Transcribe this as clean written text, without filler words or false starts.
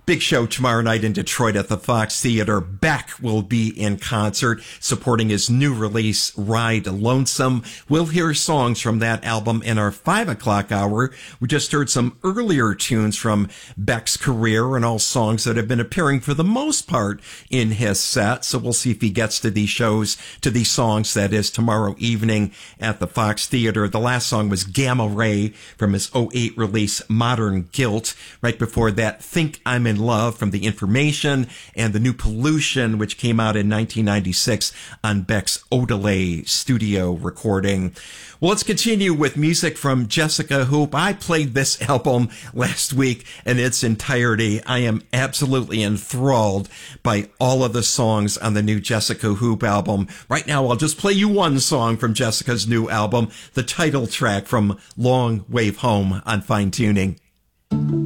Big show tomorrow night in Detroit at the Fox Theater. Beck will be in concert supporting his new release, Ride Lonesome. We'll hear songs from that album in our 5 o'clock hour. We just heard some earlier tunes from Beck's career and all songs that have been appearing for the most part in his set. So we'll see if he gets to these shows, to these songs, that is tomorrow evening at the Fox Theater. The last song was Gamma Ray from his '08 release, Modern Guilt. Right before that, Think I'm in Love from The Information, and the new Pollution, which came out in 1996 on Beck's Odelay studio recording. Well, let's continue with music from Jessica Hoop. I played this album last week in its entirety. I am absolutely enthralled by all of the songs on the new Jessica Hoop album. Right now, I'll just play you one song from Jessica's new album, the title track from Long Wave Home on Fine Tuning.